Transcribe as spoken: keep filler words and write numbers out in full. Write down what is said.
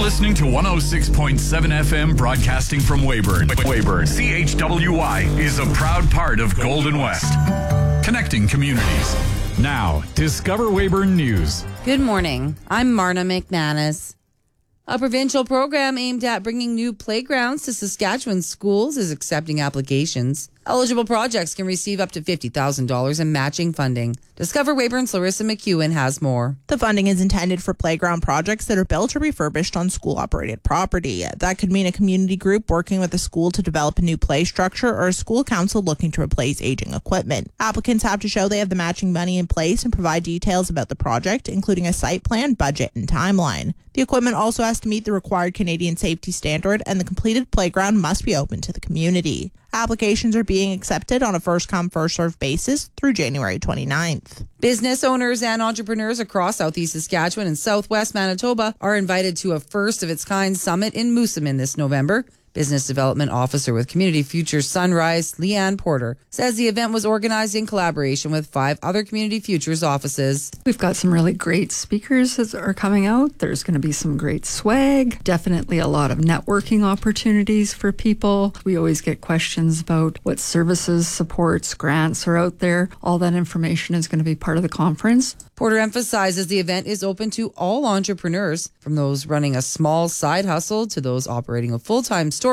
listening to one oh six point seven F M broadcasting from Weyburn. Weyburn. C H W Y is a proud part of Golden West. Connecting communities. Now, Discover Weyburn News. Good morning. I'm Marna McManus. A provincial program aimed at bringing new playgrounds to Saskatchewan schools is accepting applications. Eligible projects can receive up to fifty thousand dollars in matching funding. Discover Weyburn's Larissa McEwen has more. The funding is intended for playground projects that are built or refurbished on school-operated property. That could mean a community group working with a school to develop a new play structure or a school council looking to replace aging equipment. Applicants have to show they have the matching money in place and provide details about the project, including a site plan, budget, and timeline. The equipment also has to meet the required Canadian safety standard, and the completed playground must be open to the community. Applications are being accepted on a first-come, first-served basis through January twenty-ninth. Business owners and entrepreneurs across Southeast Saskatchewan and Southwest Manitoba are invited to a first-of-its-kind summit in Moosomin this November. Business Development Officer with Community Futures Sunrise, Leanne Porter, says the event was organized in collaboration with five other Community Futures offices. We've got some really great speakers that are coming out. There's going to be some great swag, definitely a lot of networking opportunities for people. We always get questions about what services, supports, grants are out there. All that information is going to be part of the conference. Porter emphasizes the event is open to all entrepreneurs, from those running a small side hustle to those operating a full-time store